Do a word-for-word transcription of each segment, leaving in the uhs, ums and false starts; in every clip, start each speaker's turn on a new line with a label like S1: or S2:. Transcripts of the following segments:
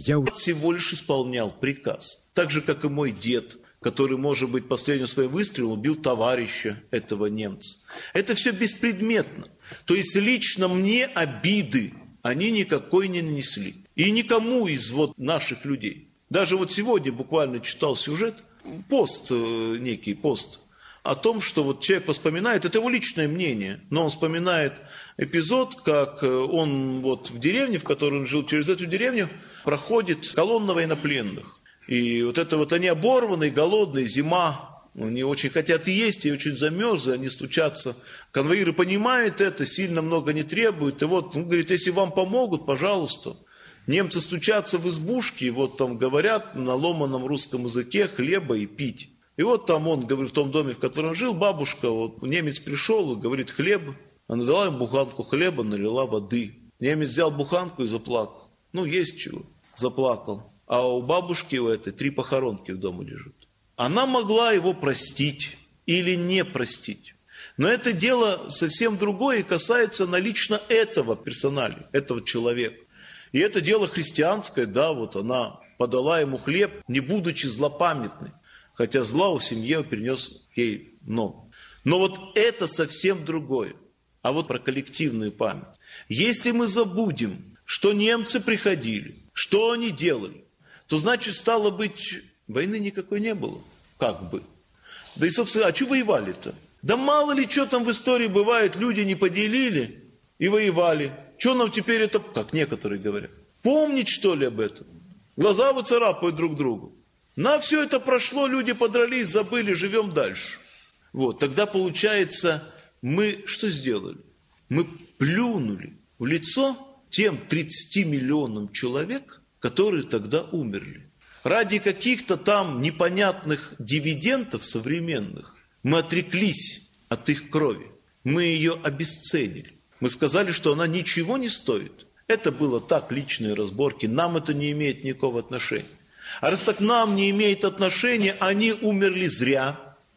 S1: Я
S2: всего лишь исполнял приказ. Так же, как и мой дед, который, может быть, последним своим выстрелом убил товарища этого немца. Это все беспредметно. То есть лично мне обиды они никакой не нанесли. И никому из вот наших людей. Даже вот сегодня буквально читал сюжет, пост, некий пост, о том, что вот человек вспоминает, это его личное мнение, но он вспоминает эпизод, как он вот в деревне, в которой он жил, через эту деревню проходит колонна военнопленных. И вот это вот они оборванные, голодные, зима, они очень хотят есть, и очень замерзли, они стучатся. Конвоиры понимают это, сильно много не требуют. И вот он говорит, если вам помогут, пожалуйста. Немцы стучатся в избушки, и вот там говорят на ломаном русском языке хлеба и пить. И вот там он, говорит, в том доме, в котором жил, бабушка, вот немец пришел и говорит хлеб. Она дала ему буханку хлеба, налила воды. Немец взял буханку и заплакал. Ну, есть чего. Заплакал. А у бабушки у этой три похоронки в доме лежат. Она могла его простить или не простить. Но это дело совсем другое и касается на лично этого персонали, этого человека. И это дело христианское, да, вот она подала ему хлеб, не будучи злопамятной. Хотя зла у семьи принес ей много. Но вот это совсем другое. А вот про коллективную память. Если мы забудем, что немцы приходили, что они делали, то значит, стало быть, войны никакой не было. Как бы. Да и, собственно, а что воевали-то? Да мало ли, что там в истории бывает, люди не поделили и воевали. Что нам теперь это, как некоторые говорят, помнить, что ли, об этом? Глаза выцарапают друг другу. На все это прошло, люди подрались, забыли, живем дальше. Вот, тогда получается, мы что сделали? Мы плюнули в лицо тем тридцати миллионам человек, которые тогда умерли. Ради каких-то там непонятных дивидендов современных мы отреклись от их крови. Мы ее обесценили. Мы сказали, что она ничего не стоит. Это было так, личные разборки, нам это не имеет никакого отношения. А раз так нам не имеет отношения, они умерли зря.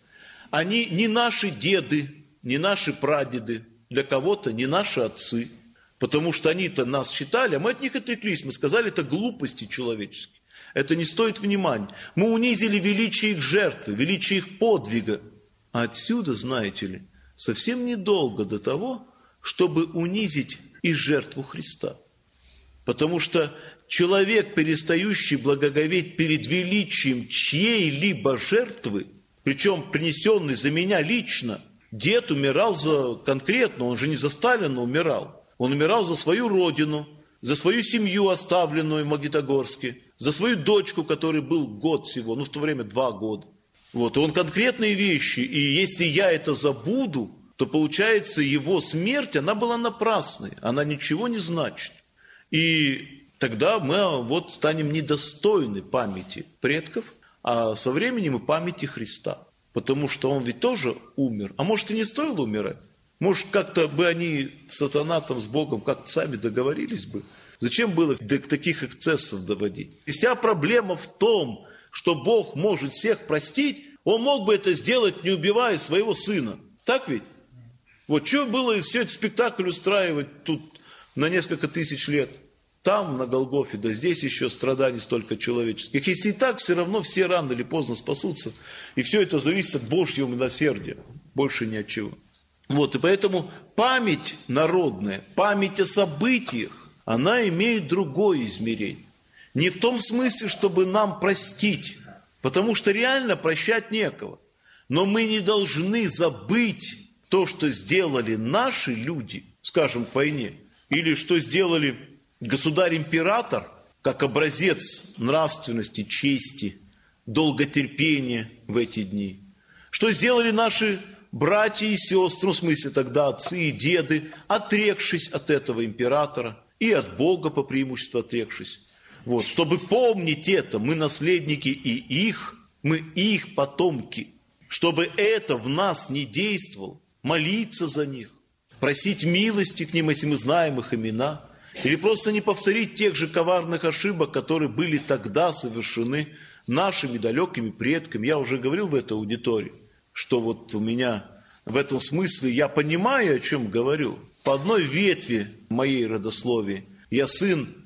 S2: Они не наши деды, не наши прадеды, для кого-то не наши отцы. Потому что они-то нас считали, а мы от них отреклись. Мы сказали, это глупости человеческие. Это не стоит внимания. Мы унизили величие их жертвы, величие их подвига. А отсюда, знаете ли, совсем недолго до того, чтобы унизить и жертву Христа. Потому что человек, перестающий благоговеть перед величием чьей-либо жертвы, причем принесенной за меня лично, дед умирал за конкретно, он же не за Сталина умирал. Он умирал за свою родину, за свою семью, оставленную в Магнитогорске, за свою дочку, которой был год всего, ну в то время два года. Вот, и он конкретные вещи, и если я это забуду, то получается его смерть, она была напрасной, она ничего не значит. И тогда мы вот станем недостойны памяти предков, а со временем и памяти Христа. Потому что он ведь тоже умер. А может, и не стоило умирать? Может, как-то бы они, сатана там с Богом, как-то сами договорились бы? Зачем было до таких эксцессов доводить? И вся проблема в том, что Бог может всех простить, Он мог бы это сделать, не убивая своего сына. Так ведь? Вот что было все этот спектакль устраивать тут на несколько тысяч лет? Там, на Голгофе, да здесь еще страданий столько человеческих. Если и так, все равно все рано или поздно спасутся. И все это зависит от Божьего милосердия. Больше ни от чего. Вот, и поэтому память народная, память о событиях, она имеет другое измерение. Не в том смысле, чтобы нам простить, потому что реально прощать некого. Но мы не должны забыть то, что сделали наши люди, скажем, к войне, или что сделали государь-император, как образец нравственности, чести, долготерпения в эти дни. Что сделали наши братья и сестры, в смысле тогда отцы и деды, отрекшись от этого императора и от Бога по преимуществу отрекшись. Вот, чтобы помнить это, мы наследники и их, мы их потомки, чтобы это в нас не действовало, молиться за них, просить милости к ним, если мы знаем их имена, или просто не повторить тех же коварных ошибок, которые были тогда совершены нашими далекими предками. Я уже говорил в этой аудитории, что вот у меня в этом смысле, я понимаю, о чем говорю. По одной ветви моей родословии я сын